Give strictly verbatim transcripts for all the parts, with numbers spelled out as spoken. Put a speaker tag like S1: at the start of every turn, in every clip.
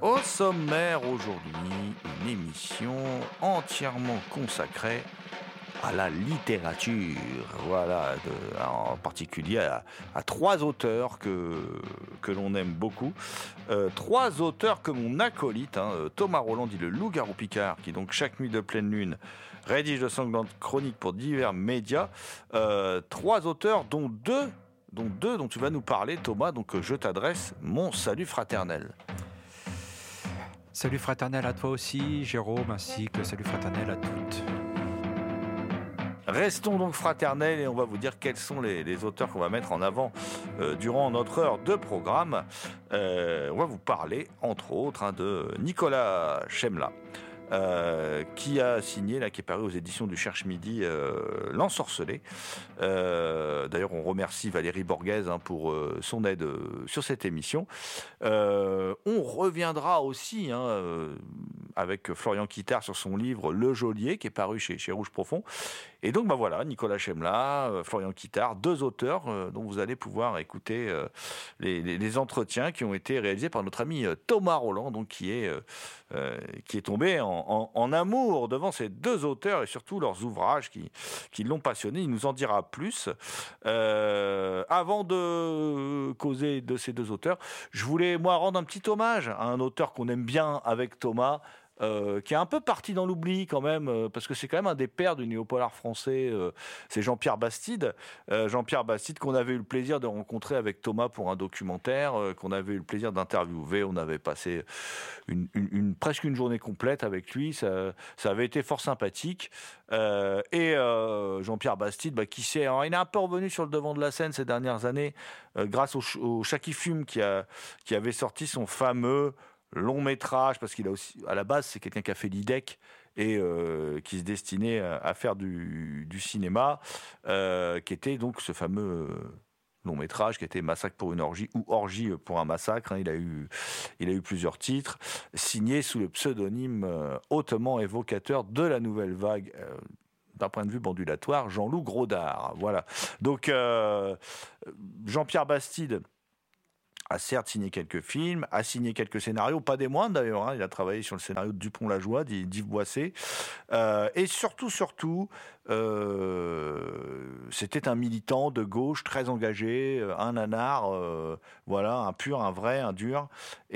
S1: Au sommaire aujourd'hui, une émission entièrement consacrée à la littérature, voilà, de, en particulier à, à trois auteurs que, que l'on aime beaucoup. Euh, trois auteurs que mon acolyte, hein, Thomas Roland, dit le loup-garou Picard, qui donc chaque nuit de pleine lune rédige de sanglantes chroniques pour divers médias. Euh, trois auteurs dont deux, dont deux dont tu vas nous parler, Thomas, donc je t'adresse mon salut fraternel.
S2: Salut fraternel à toi aussi, Jérôme, ainsi que salut fraternel à toutes.
S1: Restons donc fraternels et on va vous dire quels sont les, les auteurs qu'on va mettre en avant euh, durant notre heure de programme. Euh, on va vous parler, entre autres, hein, de Nicolas Chemla. Euh, qui a signé, là, qui est paru aux éditions du Cherche Midi, euh, L'Ensorcelé. Euh, d'ailleurs, on remercie Valérie Borghese hein, pour euh, son aide euh, sur cette émission. Euh, on reviendra aussi hein, euh, avec Florian Quittard sur son livre Le Geôlier, qui est paru chez, chez Rouge Profond. Et donc, bah voilà, Nicolas Chemla, euh, Florian Quittard, deux auteurs euh, dont vous allez pouvoir écouter euh, les, les, les entretiens qui ont été réalisés par notre ami euh, Thomas Roland, donc qui est euh, euh, qui est tombé en, en, en amour devant ces deux auteurs et surtout leurs ouvrages qui qui l'ont passionné. Il nous en dira plus. Euh, avant de causer de ces deux auteurs, je voulais moi rendre un petit hommage à un auteur qu'on aime bien avec Thomas. Euh, qui est un peu parti dans l'oubli quand même, euh, parce que c'est quand même un des pères du néopolar français, euh, c'est Jean-Pierre Bastide. Euh, Jean-Pierre Bastide qu'on avait eu le plaisir de rencontrer avec Thomas pour un documentaire, euh, qu'on avait eu le plaisir d'interviewer, on avait passé une, une, une, presque une journée complète avec lui, ça, ça avait été fort sympathique. Euh, et euh, Jean-Pierre Bastide, bah, qui sait, alors, il est un peu revenu sur le devant de la scène ces dernières années, euh, grâce au, au Chat qui fume qui, a, qui avait sorti son fameux long métrage, parce qu'il a aussi, à la base, c'est quelqu'un qui a fait l'I D E C et euh, qui se destinait à faire du, du cinéma, euh, qui était donc ce fameux long métrage qui était Massacre pour une orgie ou Orgie pour un massacre. Hein, il a eu, il a eu plusieurs titres, signé sous le pseudonyme euh, hautement évocateur de la nouvelle vague. Euh, d'un point de vue bandulatoire, Jean-Loup Grodard. Voilà. Donc euh, Jean-Pierre Bastide a certes signé quelques films, a signé quelques scénarios, pas des moindres d'ailleurs, hein, il a travaillé sur le scénario de Dupont-Lajoie, d'Yves Boisset, euh, et surtout, surtout, euh, c'était un militant de gauche très engagé, un nanar, euh, voilà, un pur, un vrai, un dur,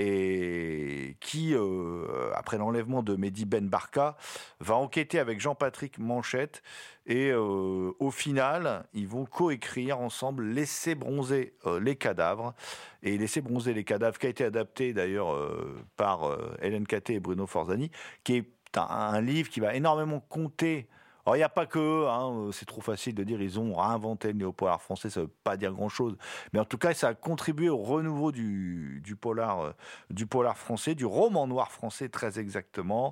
S1: et qui, euh, après l'enlèvement de Mehdi Ben Barka, va enquêter avec Jean-Patrick Manchette, et euh, au final, ils vont coécrire ensemble Laisser bronzer euh, les cadavres, et Laisser bronzer les cadavres, qui a été adapté d'ailleurs euh, par euh, Hélène Catté et Bruno Forzani, qui est un, un livre qui va énormément compter. Alors, il n'y a pas que, hein, c'est trop facile de dire ils ont réinventé le néo-polar français, ça ne veut pas dire grand-chose. Mais en tout cas, ça a contribué au renouveau du, du, polar, euh, du polar français, du roman noir français très exactement,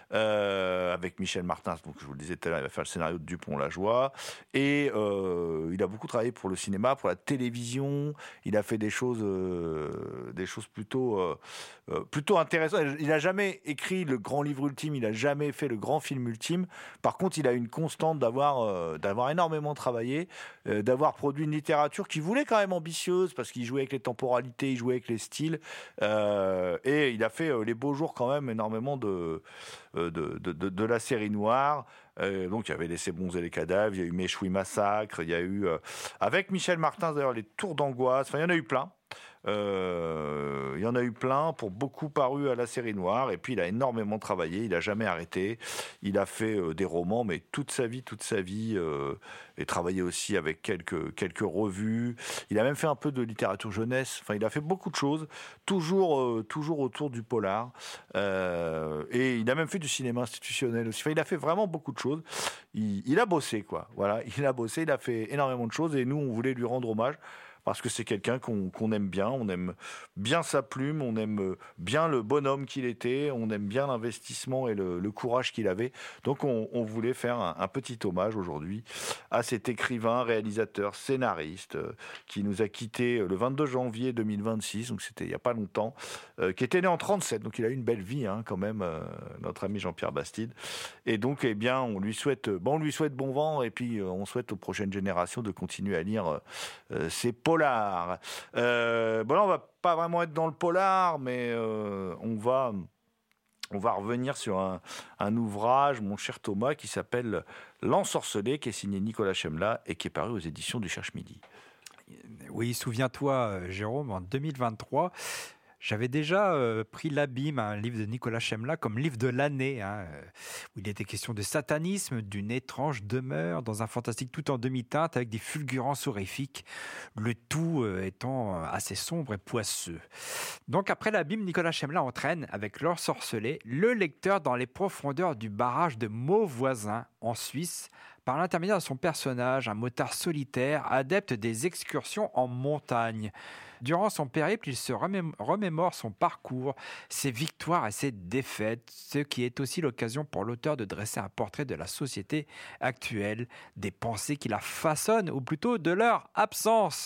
S1: euh, avec Michel Martin, donc je vous le disais tout à l'heure, il va faire le scénario de Dupont-Lajoie. Et euh, il a beaucoup travaillé pour le cinéma, pour la télévision, il a fait des choses, euh, des choses plutôt, euh, euh, plutôt intéressantes. Il n'a jamais écrit le grand livre ultime, il n'a jamais fait le grand film ultime. Par contre, il a une constante d'avoir euh, d'avoir énormément travaillé, euh, d'avoir produit une littérature qui voulait quand même ambitieuse parce qu'il jouait avec les temporalités, il jouait avec les styles, euh, et il a fait euh, les beaux jours quand même énormément de de de, de, de la série noire. Euh, donc il y avait Laisser bronzer les cadavres, il y a eu Méchoui Massacre, il y a eu euh, avec Michel Martin d'ailleurs les Tours d'angoisse, enfin il y en a eu plein. Euh, il y en a eu plein, pour beaucoup paru à la série noire, et puis il a énormément travaillé, il a jamais arrêté, il a fait euh, des romans, mais toute sa vie, toute sa vie, euh, et travaillé aussi avec quelques, quelques revues, il a même fait un peu de littérature jeunesse, enfin il a fait beaucoup de choses, toujours, euh, toujours autour du polar, euh, et il a même fait du cinéma institutionnel aussi, enfin il a fait vraiment beaucoup de choses, il, il a bossé quoi, voilà, il a bossé, il a fait énormément de choses, et nous on voulait lui rendre hommage, parce que c'est quelqu'un qu'on, qu'on aime bien, on aime bien sa plume, on aime bien le bonhomme qu'il était, on aime bien l'investissement et le, le courage qu'il avait. Donc on, on voulait faire un, un petit hommage aujourd'hui à cet écrivain, réalisateur, scénariste euh, qui nous a quittés le vingt-deux janvier deux mille vingt-six, donc c'était il n'y a pas longtemps, euh, qui était né en trente-sept, donc il a eu une belle vie hein, quand même, euh, notre ami Jean-Pierre Bastide. Et donc eh bien on lui souhaite, bon, on lui souhaite bon vent, et puis euh, on souhaite aux prochaines générations de continuer à lire euh, ses polar. Euh, bon là, on va pas vraiment être dans le polar, mais euh, on va... On va revenir sur un, un ouvrage, mon cher Thomas, qui s'appelle L'Ensorcelé, qui est signé Nicolas Chemla et qui est paru aux éditions du Cherche-Midi.
S2: Oui, souviens-toi, Jérôme, en deux mille vingt-trois, j'avais déjà euh, pris L'Abîme, un livre de Nicolas Chemla, comme livre de l'année, hein, où il était question de satanisme, d'une étrange demeure dans un fantastique tout en demi-teinte avec des fulgurances horrifiques, le tout euh, étant assez sombre et poisseux. Donc après L'Abîme, Nicolas Chemla entraîne, avec L'Ensorcelé, le lecteur dans les profondeurs du barrage de Mauvoisin, en Suisse, par l'intermédiaire de son personnage, un motard solitaire, adepte des excursions en montagne. Durant son périple, il se remé- remémore son parcours, ses victoires et ses défaites, ce qui est aussi l'occasion pour l'auteur de dresser un portrait de la société actuelle, des pensées qui la façonnent, ou plutôt de leur absence.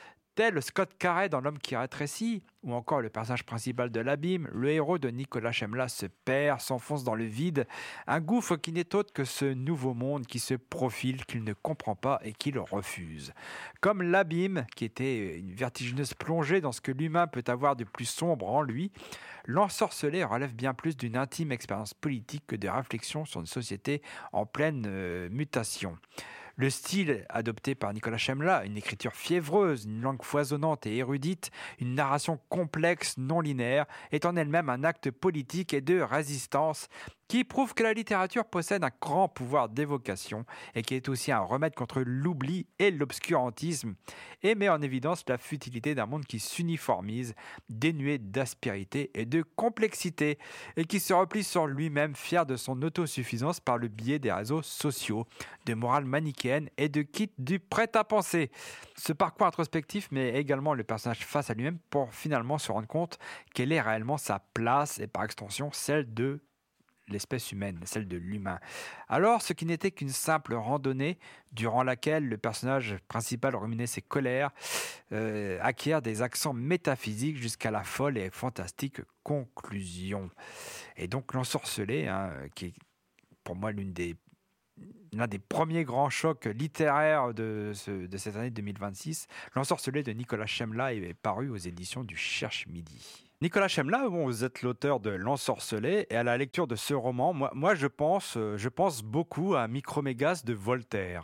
S2: Tel Scott Carey dans L'Homme qui rétrécit, ou encore le personnage principal de L'Abîme, le héros de Nicolas Chemla se perd, s'enfonce dans le vide, un gouffre qui n'est autre que ce nouveau monde qui se profile, qu'il ne comprend pas et qu'il refuse. Comme L'Abîme, qui était une vertigineuse plongée dans ce que l'humain peut avoir de plus sombre en lui, L'Ensorcelé relève bien plus d'une intime expérience politique que de réflexions sur une société en pleine euh, mutation. Le style adopté par Nicolas Chemla, une écriture fiévreuse, une langue foisonnante et érudite, une narration complexe, non linéaire, est en elle-même un acte politique et de résistance qui prouve que la littérature possède un grand pouvoir d'évocation et qui est aussi un remède contre l'oubli et l'obscurantisme, et met en évidence la futilité d'un monde qui s'uniformise, dénué d'aspérité et de complexité, et qui se replie sur lui-même, fier de son autosuffisance par le biais des réseaux sociaux, de morale manichéenne et de kit du prêt-à-penser. Ce parcours introspectif met également le personnage face à lui-même pour finalement se rendre compte quelle est réellement sa place et par extension celle de l'espèce humaine, celle de l'humain. Alors, ce qui n'était qu'une simple randonnée, durant laquelle le personnage principal ruminait ses colères, euh, acquiert des accents métaphysiques jusqu'à la folle et fantastique conclusion. Et donc, L'Ensorcelé, hein, qui est pour moi l'une des l'un des premiers grands chocs littéraires de, ce, de cette année deux mille vingt-six, L'Ensorcelé de Nicolas Chemla est paru aux éditions du Cherche-Midi. Nicolas Chemla, bon, vous êtes l'auteur de L'Ensorcelé, et à la lecture de ce roman, moi, moi je, pense, je pense beaucoup à Micromégas de Voltaire.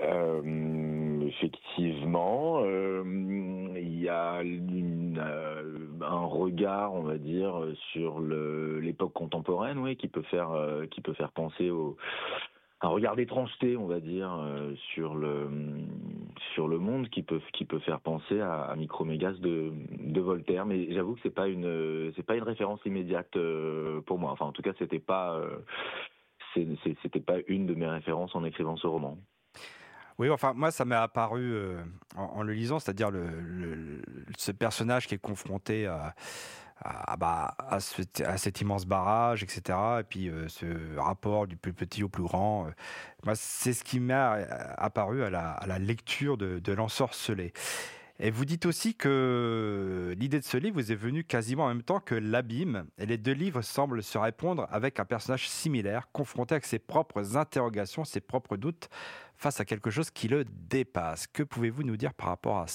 S3: Euh, effectivement, euh, il y a une, euh, un regard, on va dire, sur le, l'époque contemporaine, oui, qui peut faire, euh, qui peut faire penser au un regard d'étrangeté, on va dire, euh, sur le sur le monde qui peut qui peut faire penser à, à Micromégas de de Voltaire. Mais j'avoue que c'est pas une c'est pas une référence immédiate euh, pour moi. Enfin, en tout cas, c'était pas euh, c'est, c'est, c'était pas une de mes références en écrivant ce roman.
S2: Oui, enfin, moi, ça m'est apparu euh, en, en le lisant, c'est-à-dire le, le, ce personnage qui est confronté à, à, bah, à, ce, à cet immense barrage, et cetera. Et puis euh, ce rapport du plus petit au plus grand. Euh, moi, c'est ce qui m'est apparu à la, à la lecture de, de L'Ensorcelé. Et vous dites aussi que l'idée de ce livre vous est venue quasiment en même temps que L'Abîme, et les deux livres semblent se répondre avec un personnage similaire, confronté avec ses propres interrogations, ses propres doutes, face à quelque chose qui le dépasse. Que pouvez-vous nous dire par rapport à ça ?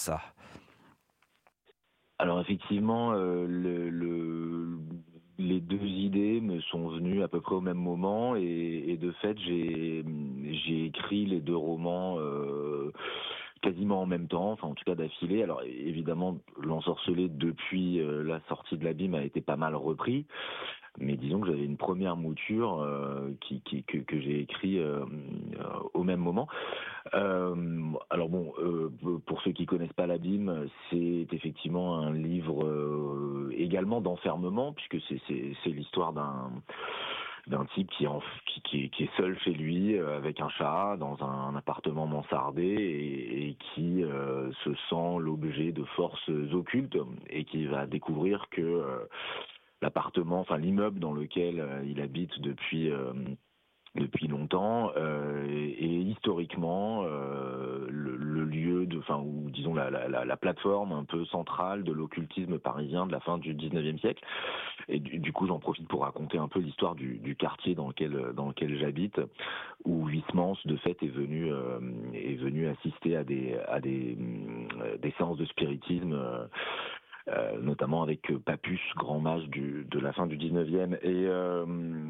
S3: Alors effectivement, euh, le, le, les deux idées me sont venues à peu près au même moment, et, et de fait, j'ai, j'ai écrit les deux romans euh, quasiment en même temps, enfin en tout cas d'affilée. Alors évidemment, L'Ensorcelé, depuis euh, la sortie de L'Abîme, a été pas mal repris. Mais disons que j'avais une première mouture euh, qui, qui, que, que j'ai écrit euh, euh, au même moment. Euh, alors bon, euh, pour ceux qui connaissent pas L'Abîme, c'est effectivement un livre euh, également d'enfermement, puisque c'est, c'est, c'est l'histoire d'un d'un type qui est, en, qui, qui, est, qui est seul chez lui euh, avec un chat dans un appartement mansardé, et, et qui euh, se sent l'objet de forces occultes, et qui va découvrir que euh, l'appartement, enfin l'immeuble dans lequel euh, il habite depuis euh, depuis longtemps euh, et, et historiquement euh, le, le lieu de, enfin ou disons la, la, la plateforme un peu centrale de l'occultisme parisien de la fin du dix-neuvième siècle. et du, du coup, j'en profite pour raconter un peu l'histoire du, du quartier dans lequel dans lequel j'habite, où Huysmans de fait est venu euh, est venu assister à des à des des séances de spiritisme. Euh, Euh, notamment avec Papus, grand mage du, de la fin du dix-neuvième. Et, euh,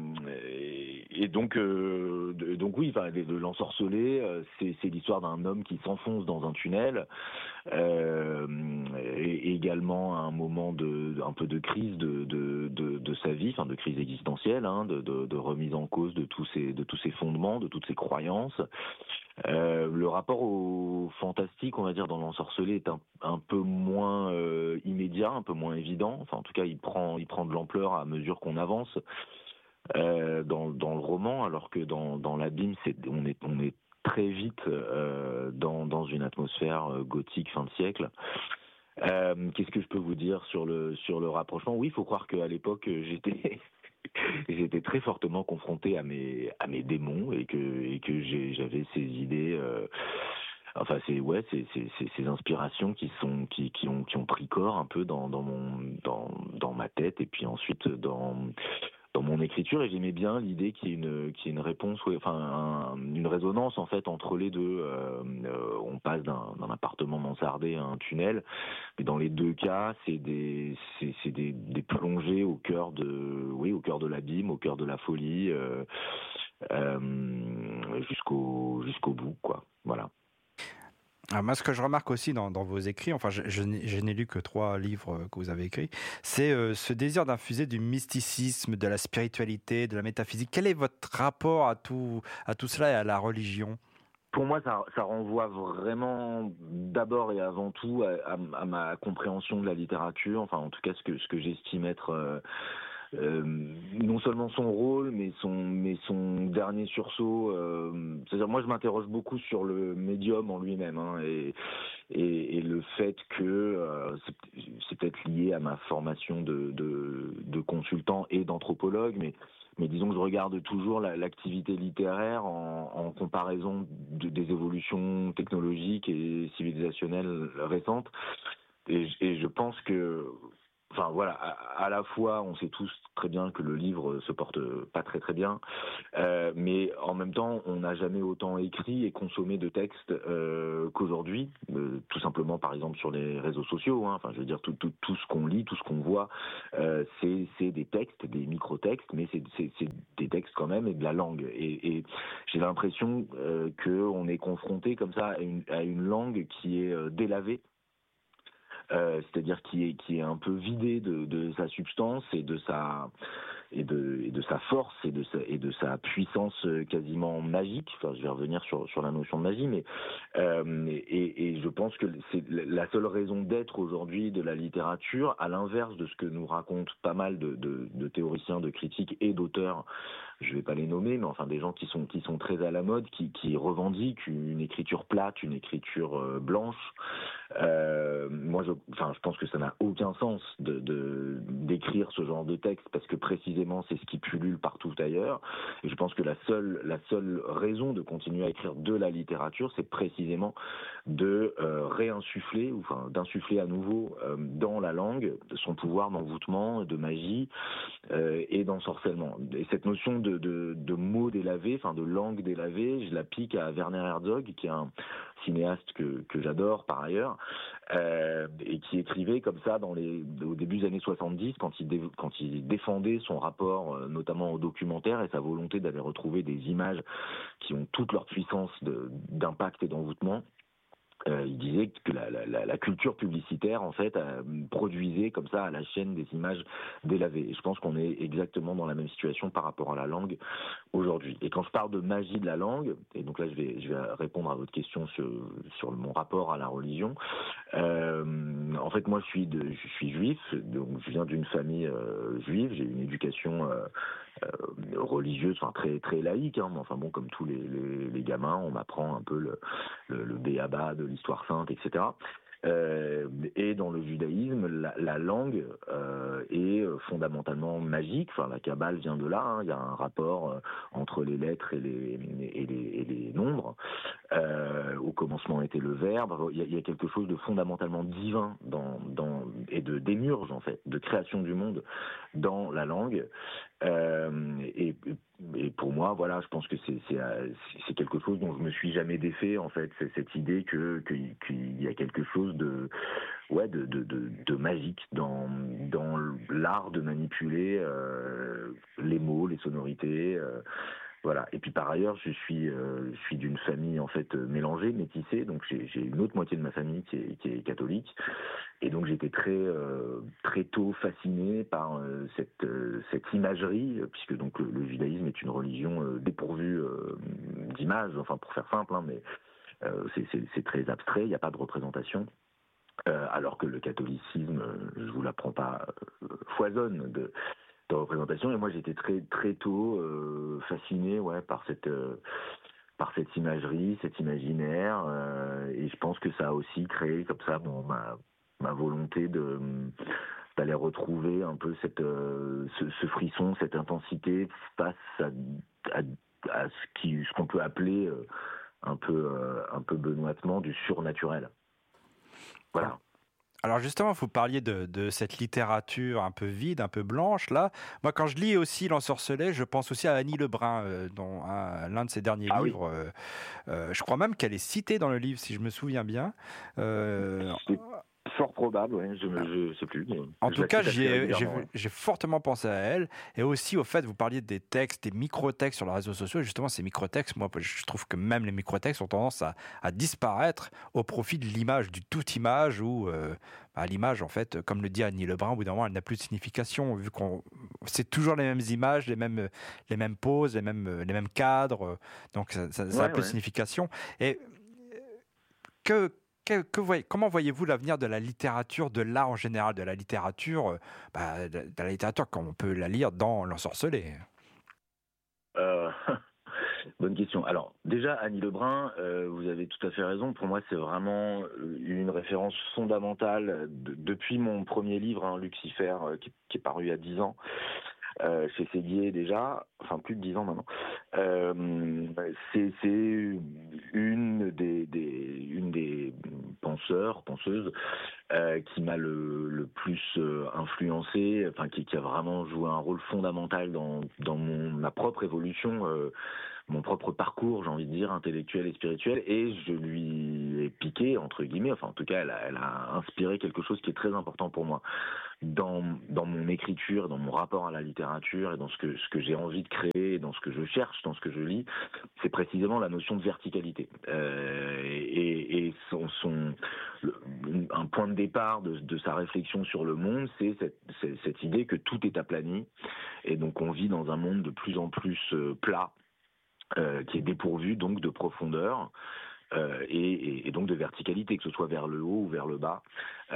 S3: et, et donc, euh, de, donc oui, enfin, de l'ensorceler, euh, c'est, c'est l'histoire d'un homme qui s'enfonce dans un tunnel, euh, et, et également à un moment de, un peu de crise de, de, de, de sa vie, enfin de crise existentielle, hein, de, de, de remise en cause de tous ses, de tous ses fondements, de toutes ses croyances. Euh, le rapport au fantastique, on va dire, dans l'ensorcelé est un, un peu moins euh, immédiat, un peu moins évident. Enfin, en tout cas, il prend, il prend de l'ampleur à mesure qu'on avance euh, dans, dans le roman, alors que dans, dans l'abîme, c'est, on est, on est très vite euh, dans, dans une atmosphère gothique fin de siècle. Euh, qu'est-ce que je peux vous dire sur le, sur le rapprochement ? Oui, il faut croire qu'à l'époque, j'étais... j'étais très fortement confronté à mes à mes démons et que et que j'ai, j'avais ces idées euh, enfin c'est ouais c'est c'est c'est ces inspirations qui sont qui qui ont qui ont pris corps un peu dans dans mon dans dans ma tête et puis ensuite dans dans mon écriture, et j'aimais bien l'idée qu'il y ait une, qu'il y ait une réponse, ouais, enfin un, une résonance en fait entre les deux. Euh, euh, on passe d'un, d'un appartement mansardé à un tunnel, mais dans les deux cas, c'est des, c'est, c'est des, des plongées au cœur de, oui, au cœur de l'abîme, au cœur de la folie, euh, euh, jusqu'au jusqu'au bout, quoi. Voilà.
S2: Alors moi, ce que je remarque aussi dans, dans vos écrits, enfin, je, je, n'ai, je n'ai lu que trois livres que vous avez écrits, c'est euh, ce désir d'infuser du mysticisme, de la spiritualité, de la métaphysique. Quel est votre rapport à tout, à tout cela et à la religion ?
S3: Pour moi, ça, ça renvoie vraiment d'abord et avant tout à, à, à ma compréhension de la littérature, enfin en tout cas ce que, ce que j'estime être... Euh, Euh, non seulement son rôle, mais son, mais son dernier sursaut. Euh, c'est-à-dire, moi, je m'interroge beaucoup sur le médium en lui-même, hein, et, et, et le fait que euh, c'est, c'est peut-être lié à ma formation de, de, de consultant et d'anthropologue, mais mais disons que je regarde toujours la, l'activité littéraire en, en comparaison de, des évolutions technologiques et civilisationnelles récentes, et, et je pense que Enfin voilà, à, à la fois, on sait tous très bien que le livre se porte pas très très bien, euh, mais en même temps, on n'a jamais autant écrit et consommé de textes euh, qu'aujourd'hui, euh, tout simplement par exemple sur les réseaux sociaux. Hein. Enfin, je veux dire, tout, tout, tout ce qu'on lit, tout ce qu'on voit, euh, c'est, c'est des textes, des micro-textes, mais c'est, c'est, c'est des textes quand même et de la langue. Et, et j'ai l'impression euh, qu'on est confronté comme ça à une, à une langue qui est euh, délavée. Euh, c'est-à-dire qui est qui est un peu vidé de, de sa substance et de sa et de et de sa force et de sa et de sa puissance quasiment magique. Enfin, je vais revenir sur sur la notion de magie, mais euh, et, et je pense que c'est la seule raison d'être aujourd'hui de la littérature, à l'inverse de ce que nous racontent pas mal de, de, de théoriciens, de critiques et d'auteurs. Je vais pas les nommer, mais enfin des gens qui sont qui sont très à la mode, qui qui revendiquent une écriture plate, une écriture euh, blanche. Euh, moi, je, enfin, je pense que ça n'a aucun sens de, de d'écrire ce genre de texte parce que précisément c'est ce qui pullule partout ailleurs. Et je pense que la seule la seule raison de continuer à écrire de la littérature, c'est précisément de euh, réinsuffler, ou enfin d'insuffler à nouveau euh, dans la langue son pouvoir d'envoûtement, de magie euh, et d'ensorcellement. Et cette notion de de, de mots délavés, enfin de langue délavée, je l'applique à Werner Herzog, qui est un cinéaste que que j'adore par ailleurs. Euh, et qui écrivait comme ça dans les, au début des années soixante-dix, quand il, dé, quand il défendait son rapport euh, notamment au documentaire et sa volonté d'aller retrouver des images qui ont toute leur puissance de, d'impact et d'envoûtement. Euh, il disait que la, la, la culture publicitaire, en fait, euh, produisait comme ça à la chaîne des images délavées. Et je pense qu'on est exactement dans la même situation par rapport à la langue aujourd'hui. Et quand je parle de magie de la langue, et donc là je vais, je vais répondre à votre question sur, sur mon rapport à la religion, euh, en fait moi je suis, de, je suis juif, donc je viens d'une famille euh, juive, j'ai une éducation euh, euh, religieuse, enfin très, très laïque, hein, mais enfin bon, comme tous les, les, les gamins, on m'apprend un peu le, le, le b a-ba de l'histoire sainte, et cetera. Euh, et dans le judaïsme, la, la langue euh, est fondamentalement magique. Enfin, la Kabbale vient de là. Hein. Il y a un rapport euh, entre les lettres et les, et les, et les nombres. Euh, au commencement était le verbe. Il y a, il y a quelque chose de fondamentalement divin dans, dans, et de démiurge, en fait, de création du monde dans la langue. Euh, et, et pour moi, voilà, je pense que c'est, c'est, c'est quelque chose dont je me suis jamais défait, en fait. C'est cette idée que, que, qu'il y a quelque chose de, ouais, de, de, de, de magique dans, dans l'art de manipuler euh, les mots, les sonorités. Euh, Voilà. Et puis par ailleurs, je suis, euh, je suis d'une famille en fait mélangée, métissée. Donc j'ai, j'ai une autre moitié de ma famille qui est, qui est catholique. Et donc j'étais très, euh, très tôt fasciné par euh, cette, euh, cette imagerie, puisque donc le, le judaïsme est une religion euh, dépourvue euh, d'images. Enfin, pour faire simple, hein, mais euh, c'est, c'est, c'est très abstrait. Il n'y a pas de représentation. Euh, alors que le catholicisme, je vous l'apprends pas, euh, foisonne de de représentation. Et moi, j'étais très très tôt euh, fasciné, ouais, par cette euh, par cette imagerie, cet imaginaire. Euh, et je pense que ça a aussi créé comme ça bon, ma ma volonté de d'aller retrouver un peu cette euh, ce, ce frisson, cette intensité face à, à, à ce qui ce qu'on peut appeler euh, un peu euh, un peu benoîtement du surnaturel. Voilà.
S2: Alors justement, vous parliez de, de cette littérature un peu vide, un peu blanche, là. Moi, quand je lis aussi L'Ensorcelé, je pense aussi à Annie Lebrun, euh, dont un, l'un de ses derniers
S3: ah
S2: livres.
S3: Oui.
S2: Euh, euh, je crois même qu'elle est citée dans le livre, si je me souviens bien. Euh,
S3: C'est fort probable, ouais, je ne sais plus. Mais
S2: en tout cas, j'y ai, j'ai,
S3: ouais.
S2: j'ai fortement pensé à elle. Et aussi au fait, vous parliez des textes, des micro-textes sur les réseaux sociaux. Et justement, ces micro-textes, moi, je trouve que même les micro-textes ont tendance à, à disparaître au profit de l'image, du tout-image, où euh, bah, l'image, en fait, comme le dit Annie Lebrun, au bout d'un moment, elle n'a plus de signification, vu qu'on c'est toujours les mêmes images, les mêmes, les mêmes poses, les mêmes, les mêmes cadres. Donc, ça, ça, ça ouais, a plus ouais. de signification. Et que Que, que voyez, comment voyez-vous l'avenir de la littérature, de l'art en général, de la littérature, bah, de, de la littérature comme on peut la lire dans L'Ensorcelé?
S3: euh, Bonne question. Alors déjà, Annie Lebrun, euh, vous avez tout à fait raison. Pour moi, c'est vraiment une référence fondamentale de, depuis mon premier livre, hein, Lucifer, euh, qui, qui est paru il y a dix ans. Euh, chez Séguier déjà, enfin plus de dix ans maintenant. Euh, c'est, c'est une des, des une des penseurs, penseuses euh, qui m'a le, le plus euh, influencé, enfin qui, qui a vraiment joué un rôle fondamental dans dans mon ma propre évolution. Euh, mon propre parcours, j'ai envie de dire, intellectuel et spirituel, et je lui ai piqué, entre guillemets, enfin en tout cas, elle a, elle a inspiré quelque chose qui est très important pour moi dans, dans mon écriture, dans mon rapport à la littérature et dans ce que, ce que j'ai envie de créer, dans ce que je cherche, dans ce que je lis, c'est précisément la notion de verticalité. Euh, et, et son, son, le, un point de départ de, de sa réflexion sur le monde, c'est cette, c'est cette idée que tout est aplani, et donc on vit dans un monde de plus en plus euh, plat, Euh, qui est dépourvu donc de profondeur euh, et, et, et donc de verticalité, que ce soit vers le haut ou vers le bas,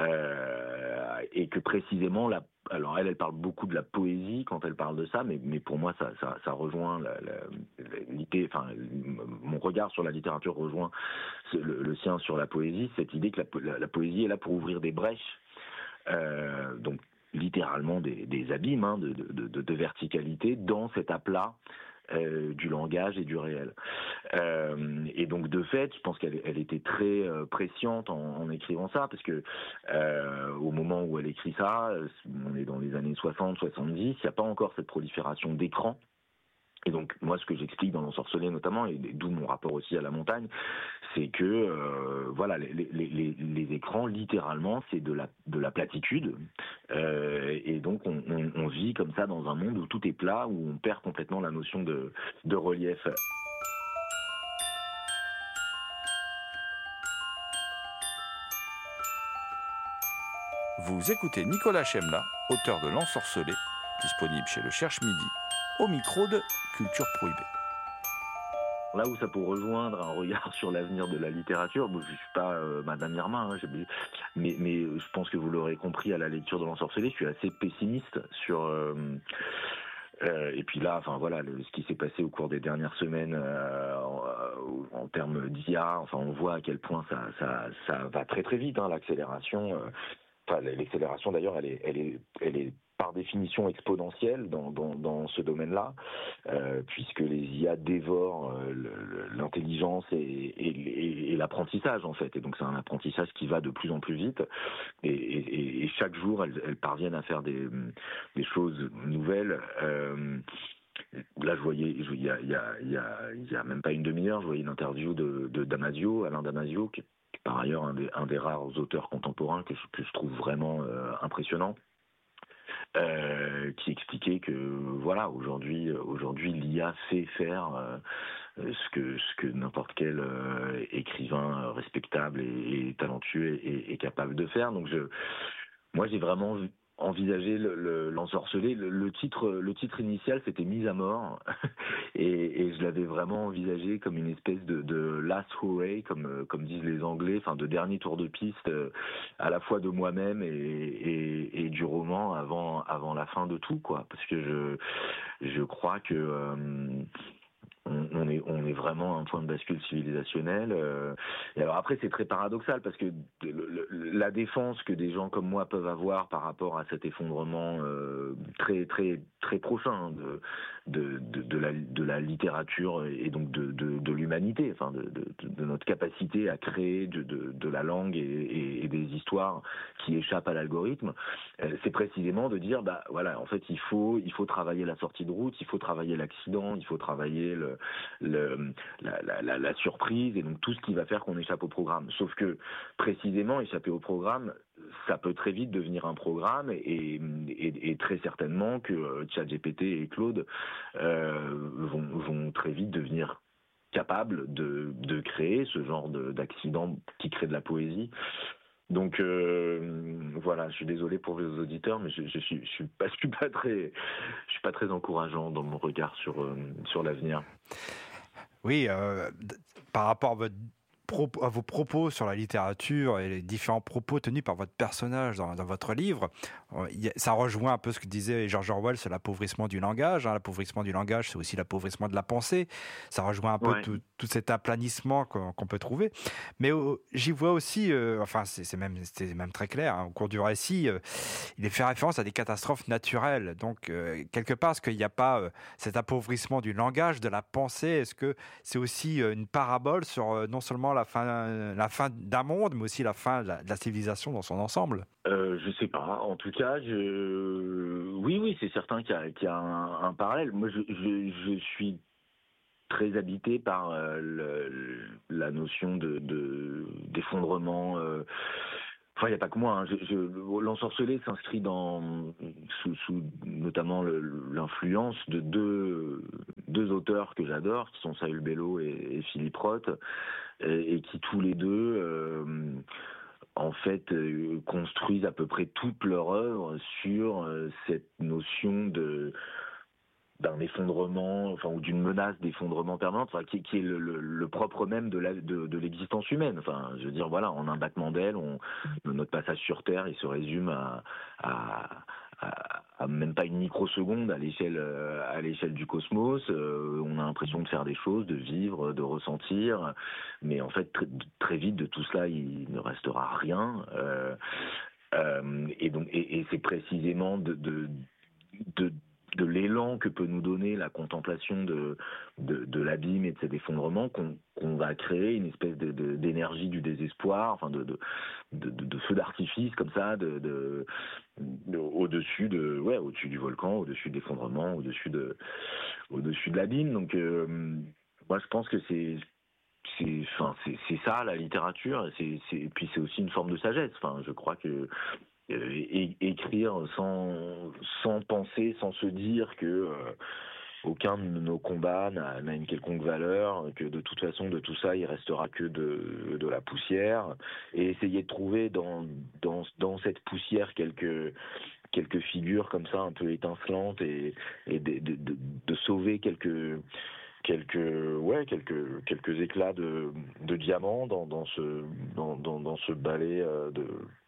S3: euh, et que précisément, la, alors elle, elle parle beaucoup de la poésie quand elle parle de ça, mais, mais pour moi, ça, ça, ça rejoint la, la, l'idée, enfin, mon regard sur la littérature rejoint le, le sien sur la poésie, cette idée que la, la, la poésie est là pour ouvrir des brèches, euh, donc littéralement des, des abîmes hein, de, de, de, de verticalité dans cet aplat Euh, du langage et du réel. Euh, et donc de fait, je pense qu'elle elle était très euh, presciente en, en écrivant ça, parce que euh, au moment où elle écrit ça, on est dans les années soixante soixante-dix, il n'y a pas encore cette prolifération d'écrans. Et donc, moi, ce que j'explique dans L'Ensorcelé notamment, et d'où mon rapport aussi à la montagne, c'est que, euh, voilà, les, les, les, les écrans, littéralement, c'est de la, de la platitude. Euh, et donc, on, on, on vit comme ça dans un monde où tout est plat, où on perd complètement la notion de, de relief.
S1: Vous écoutez Nicolas Chemla, auteur de L'Ensorcelé, disponible chez le Cherche Midi, au micro de Culture Prohibée.
S3: Là où ça peut rejoindre un regard sur l'avenir de la littérature, bon, je ne suis pas euh, Madame Irma, hein, mais, mais je pense que vous l'aurez compris à la lecture de L'Ensorcelé, je suis assez pessimiste sur, euh, Euh, et puis là, enfin voilà, le, ce qui s'est passé au cours des dernières semaines euh, en, en termes d'I A, enfin on voit à quel point ça, ça, ça va très très vite, hein, l'accélération. Euh, enfin l'accélération d'ailleurs, elle est, elle est, elle est par définition exponentielle dans, dans, dans ce domaine-là, euh, puisque les I A dévorent euh, le, l'intelligence et, et, et, et l'apprentissage en fait. Et donc c'est un apprentissage qui va de plus en plus vite. Et, et, et chaque jour, elles, elles parviennent à faire des, des choses nouvelles. Euh, Là, je voyais, il y a, il y a, il y a, il y a même pas une demi-heure, je voyais une interview de, de Damasio, Alain Damasio, qui est par ailleurs un des, un des rares auteurs contemporains que je, que je trouve vraiment euh, impressionnant. Euh, qui expliquait que voilà aujourd'hui aujourd'hui l'I A sait faire euh, ce que ce que n'importe quel euh, écrivain respectable et, et talentueux est, est capable de faire. Donc je moi j'ai vraiment envisagé le, le, l'ensorceler. Le, le titre le titre initial c'était Mise à mort et, et je l'avais vraiment envisagé comme une espèce de, de last hurrah comme comme disent les Anglais, enfin de dernier tour de piste euh, à la fois de moi-même et, et, et du roman avant avant la fin de tout quoi, parce que je je crois que euh, on, on est on est vraiment à un point de bascule civilisationnel. Euh, et alors après c'est très paradoxal parce que le, le, la défense que des gens comme moi peuvent avoir par rapport à cet effondrement euh, très très très prochain de de, de de la de la littérature et donc de de, de l'humanité, enfin de, de de notre capacité à créer de de, de la langue et, et, et des histoires qui échappent à l'algorithme, euh, c'est précisément de dire bah voilà en fait il faut il faut travailler la sortie de route, il faut travailler l'accident, il faut travailler le Le, la, la, la, la surprise et donc tout ce qui va faire qu'on échappe au programme. Sauf que précisément échapper au programme, ça peut très vite devenir un programme et, et, et très certainement que ChatGPT et Claude euh, vont, vont très vite devenir capables de, de créer ce genre de, d'accident qui crée de la poésie. Donc euh, voilà, je suis désolé pour vos auditeurs, mais je, je suis, je suis pas, je suis pas très, je suis pas très encourageant dans mon regard sur euh, sur l'avenir.
S2: Oui, euh, par rapport à, votre propos, à vos propos sur la littérature et les différents propos tenus par votre personnage dans, dans votre livre, ça rejoint un peu ce que disait George Orwell sur l'appauvrissement du langage. Hein. L'appauvrissement du langage, c'est aussi l'appauvrissement de la pensée. Ça rejoint un peu ouais. tout, tout cet aplanissement qu'on, qu'on peut trouver. Mais euh, j'y vois aussi, euh, enfin c'est, c'est, même, c'est même très clair, hein, au cours du récit, euh, il est fait référence à des catastrophes naturelles. Donc euh, quelque part, est-ce qu'il n'y a pas euh, cet appauvrissement du langage, de la pensée? Est-ce que c'est aussi euh, une parabole sur euh, non seulement la fin, la fin d'un monde, mais aussi la fin de la, de la civilisation dans son ensemble?
S3: Euh, je sais pas. En tout cas, je... oui, oui, c'est certain qu'il y a, qu'il y a un, un parallèle. Moi, je, je, je suis très habité par euh, le, la notion de, de d'effondrement. Euh... Enfin, il n'y a pas que moi. Hein. Je, je, L'ensorcelé s'inscrit dans sous, sous notamment le, l'influence de deux deux auteurs que j'adore, qui sont Saül Bellow et, et Philippe Roth, et, et qui tous les deux euh, en fait euh, construisent à peu près toute leur œuvre sur euh, cette notion de d'un effondrement, enfin ou d'une menace d'effondrement permanente, enfin, qui, qui est le, le, le propre même de, la, de, de l'existence humaine. Enfin, je veux dire, voilà, en un battement d'aile, on, notre passage sur Terre, il se résume à, à, à, à même pas une microseconde à l'échelle, à l'échelle du cosmos. Euh, on a l'impression de faire des choses, de vivre, de ressentir, mais en fait, très, très vite de tout cela, il ne restera rien. Euh, euh, et donc, et, et c'est précisément de, de, de de l'élan que peut nous donner la contemplation de, de, de l'abîme et de cet effondrement qu'on, qu'on va créer une espèce de, de, d'énergie du désespoir, enfin de, de, de, de feu d'artifice comme ça, de, de, de, au-dessus de, ouais, au-dessus du volcan, au-dessus de l'effondrement, au-dessus de, au-dessus de l'abîme. Donc, euh, moi, je pense que c'est c'est, enfin, c'est, c'est ça la littérature. C'est, c'est, et puis c'est aussi une forme de sagesse. Enfin, je crois que Euh, é- écrire sans sans penser, sans se dire que euh, aucun de nos combats n'a, n'a une quelconque valeur, que de toute façon de tout ça il restera que de de la poussière, et essayer de trouver dans dans dans cette poussière quelques quelques figures comme ça un peu étincelantes et et de de, de, de sauver quelques quelques ouais quelques quelques éclats de de diamants dans dans ce dans dans, dans ce balai de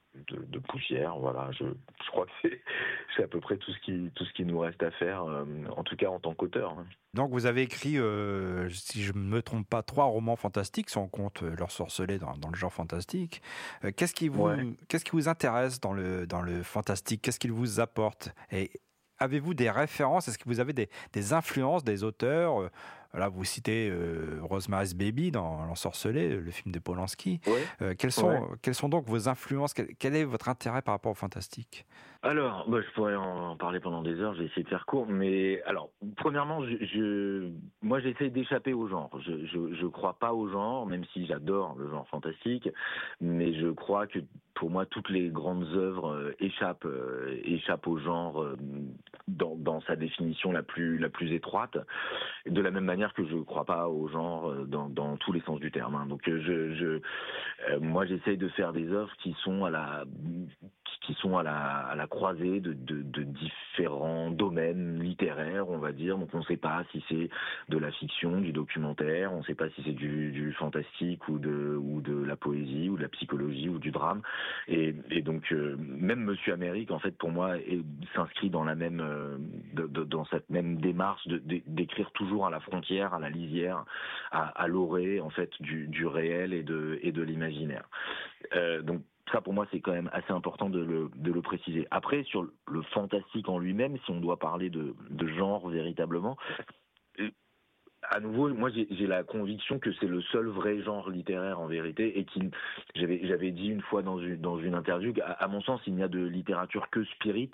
S3: de, de poussière. Voilà, je, je crois que c'est, c'est à peu près tout ce qui, tout ce qui nous reste à faire, euh, en tout cas en tant qu'auteur.
S2: Donc vous avez écrit, euh, si je ne me trompe pas, trois romans fantastiques, si on compte euh, L'Or sorcelé dans, dans le genre fantastique. Euh, qu'est-ce qui vous,
S3: Ouais.
S2: qu'est-ce qui vous intéresse dans le, dans le fantastique? Qu'est-ce qu'il vous apporte? Et avez-vous des références? Est-ce que vous avez des, des influences des auteurs? Là, vous citez euh, Rosemary's Baby dans L'Ensorcelé, le film de Polanski.
S3: Ouais.
S2: Euh, quelles sont,
S3: Ouais.
S2: quelles sont donc vos influences? quel, quel est votre intérêt par rapport au fantastique?
S3: Alors, bah, je pourrais en parler pendant des heures, je vais essayer de faire court, mais alors, premièrement, je, je moi j'essaie d'échapper au genre. Je, je, je crois pas au genre, même si j'adore le genre fantastique, mais je crois que pour moi toutes les grandes œuvres euh, échappent, euh, échappent au genre euh, dans, dans sa définition la plus, la plus étroite, de la même manière que je crois pas au genre euh, dans, dans tous les sens du terme. Hein. Donc, euh, je, je euh, moi j'essaye de faire des œuvres qui sont à la qui sont à la, à la croisée de, de, de différents domaines littéraires, on va dire. Donc on ne sait pas si c'est de la fiction, du documentaire, on ne sait pas si c'est du, du fantastique ou de, ou de la poésie ou de la psychologie ou du drame. Et, et donc euh, même Monsieur Amérique, en fait, pour moi, est, s'inscrit dans la même, euh, de, de, dans cette même démarche de, de, d'écrire toujours à la frontière, à la lisière, à, à l'orée, en fait, du, du réel et de, et de l'imaginaire. Euh, donc ça, pour moi, c'est quand même assez important de le, de le préciser. Après, sur le fantastique en lui-même, si on doit parler de, de genre véritablement, à nouveau, moi, j'ai, j'ai la conviction que c'est le seul vrai genre littéraire en vérité, et qui, j'avais, j'avais dit une fois dans une, dans une interview, qu'à à mon sens, il n'y a de littérature que spirit,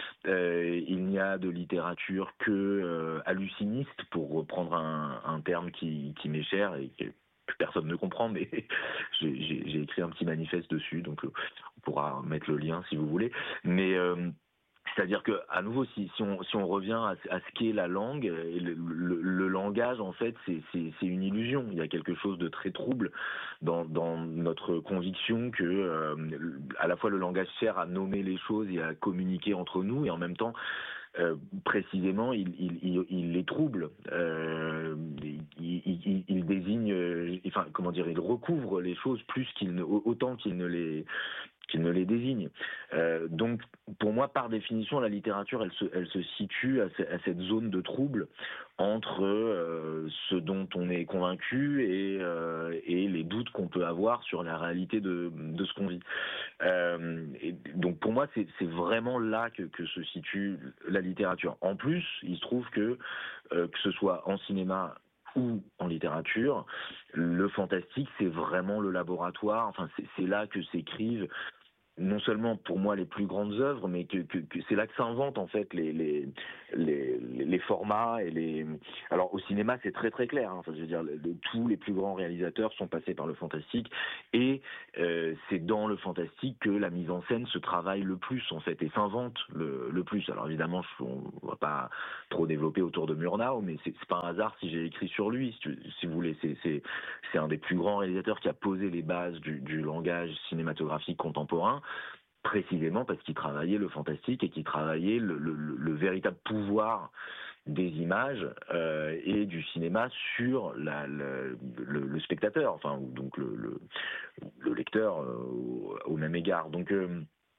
S3: euh, il n'y a de littérature que euh, halluciniste, pour reprendre un, un terme qui, qui m'est cher et que personne ne comprend, mais j'ai, j'ai, j'ai écrit un petit manifeste dessus, donc euh, on pourra mettre le lien si vous voulez. Mais euh, c'est-à-dire que, à nouveau, si, si, on, si on revient à, à ce qu'est la langue, le, le, le langage, en fait, c'est, c'est, c'est une illusion. Il y a quelque chose de très trouble dans, dans notre conviction que, euh, à la fois, le langage sert à nommer les choses et à communiquer entre nous, et en même temps, Euh, précisément, il, il, il, il les trouble. Euh, il, il, il désigne, euh, enfin, comment dire, il recouvre les choses plus qu'il ne, autant qu'il ne les qu'il ne les désigne. Euh, donc, pour moi, par définition, la littérature, elle se, elle se situe à, ce, à cette zone de trouble entre euh, ce dont on est convaincu et, euh, et les doutes qu'on peut avoir sur la réalité de, de ce qu'on vit. Euh, et donc, pour moi, c'est, c'est vraiment là que, que se situe la littérature. En plus, il se trouve que, euh, que ce soit en cinéma ou en littérature, le fantastique, c'est vraiment le laboratoire. Enfin, c'est, c'est là que s'écrivent non seulement pour moi les plus grandes œuvres, mais que, que, que c'est là que s'inventent en fait les, les les les formats et les. Alors au cinéma c'est très très clair. Hein. Enfin, je veux dire, le, le, tous les plus grands réalisateurs sont passés par le fantastique, et euh, c'est dans le fantastique que la mise en scène se travaille le plus en fait et s'invente le, le plus. Alors évidemment, je, on va pas trop développer autour de Murnau, mais c'est, c'est pas un hasard si j'ai écrit sur lui. Si, tu, si vous voulez, c'est c'est c'est un des plus grands réalisateurs qui a posé les bases du, du langage cinématographique contemporain, précisément parce qu'il travaillait le fantastique et qu'il travaillait le, le, le véritable pouvoir des images euh, et du cinéma sur la, la, le, le spectateur, enfin donc le, le, le lecteur euh, au, au même égard. Donc euh,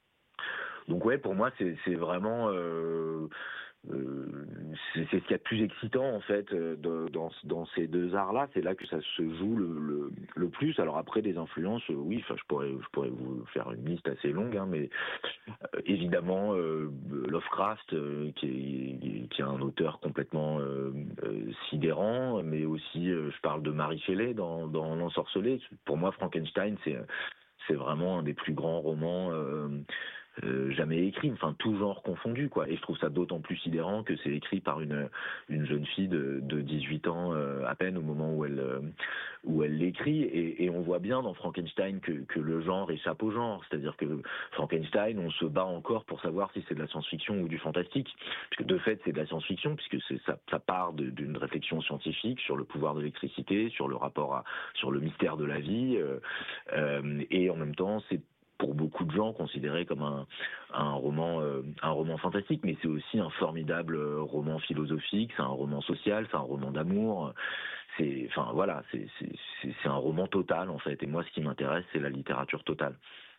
S3: donc ouais, pour moi c'est, c'est vraiment euh, Euh, c'est, c'est ce qu'il y a de plus excitant en fait euh, de, dans, dans ces deux arts-là. C'est là que ça se joue le, le, le plus. Alors après des influences, euh, oui, enfin je pourrais je pourrais vous faire une liste assez longue, hein, mais euh, évidemment euh, Lovecraft euh, qui est qui est un auteur complètement euh, euh, sidérant, mais aussi euh, je parle de Mary Shelley dans dans L'Ensorcelé. Pour moi, Frankenstein c'est c'est vraiment un des plus grands romans Euh, Euh, jamais écrit, enfin tout genre confondu quoi. Et je trouve ça d'autant plus sidérant que c'est écrit par une une jeune fille de, de dix-huit ans euh, à peine au moment où elle euh, où elle l'écrit, et, et on voit bien dans Frankenstein que que le genre échappe au genre, c'est-à-dire que Frankenstein, on se bat encore pour savoir si c'est de la science-fiction ou du fantastique, puisque de fait c'est de la science-fiction puisque c'est, ça ça part de, d'une réflexion scientifique sur le pouvoir de l'électricité, sur le rapport à sur le mystère de la vie, euh, euh, et en même temps c'est pour beaucoup de gens considéré comme un, un roman euh, un roman fantastique, mais c'est aussi un formidable roman philosophique, c'est un roman social, c'est un roman d'amour, c'est enfin voilà, c'est c'est c'est un roman total en fait, et moi ce qui m'intéresse c'est la littérature totale.